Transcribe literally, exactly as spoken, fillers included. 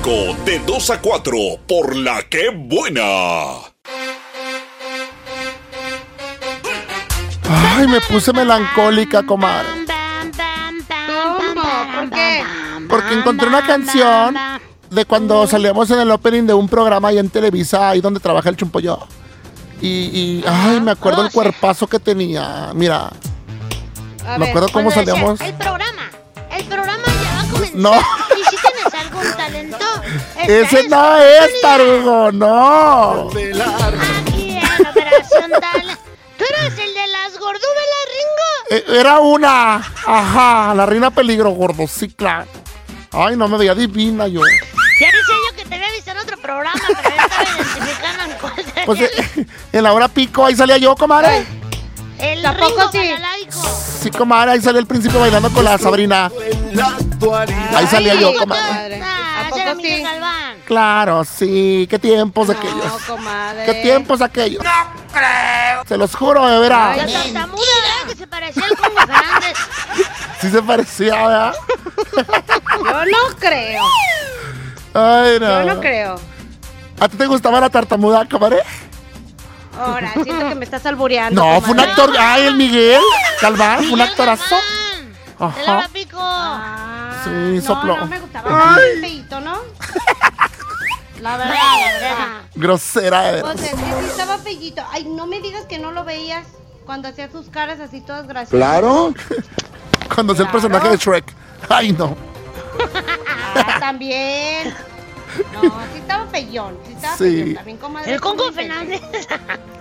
domingo de dos a cuatro por La Que Buena. Ay, me puse melancólica, comadre. ¿Cómo? ¿Por qué? Porque encontré una canción de cuando salíamos en el opening de un programa ahí en Televisa, ahí donde trabaja el Chumpoyo. Y, y, ay, me acuerdo el cuerpazo que tenía. Mira, A me ver, acuerdo cómo Cuando decía, salíamos. El programa, el programa ya va a comenzar. No. Y si tienes algún talento, Ese esta no tu es, oportunidad. Tarugo, no. Aquí en Operación Tal. ¿Tú eres el de las gordubelas, Ringo? Eh, Era una, ajá, la reina peligro, gordo, sí, claro. Ay, no me veía divina yo. Ya decía yo que te había visto en otro programa, pero ya estaba identificando en cuál sería. Pues eh, en la hora pico, ahí salía yo, comadre. El ¿Tampoco Ringo sí? Balalaico. Sí, comadre, ahí salía el príncipe bailando con la Sabrina. Ahí salía yo, comadre. comadre. Ah, ¿A ese poco era Miguel sí? Galván. Claro, sí, qué tiempos No, aquellos. comadre. ¿Qué tiempos aquellos? No creo. Se los juro, de veras. La tartamuda, ¿verdad? Que se parecía al Congo Fernández. Sí se parecía, ¿verdad? Yo no creo. Ay, no. Yo no creo. ¿A ti te gustaba la tartamuda, comadre? Ahora, siento que me estás albureando. No, fue un comadre. actor. Ay, el Miguel Galván, fue un Miguel actorazo. Galván, de Ajá. Laura Pico. Ah, Sí, no, sopló. No, me gustaba el feíto, ¿no? La verdad, la verdad. Grosera, de O veras. sea, es que sí estaba feíto. Ay, no me digas que no lo veías cuando hacía sus caras así todas graciosas. Claro. Cuando es el Claro. personaje de Shrek. Ay, no. Ah, también. No, sí estaba feyón. Sí estaba Sí. feyón. También, comadre. El Congo sí, Fernández.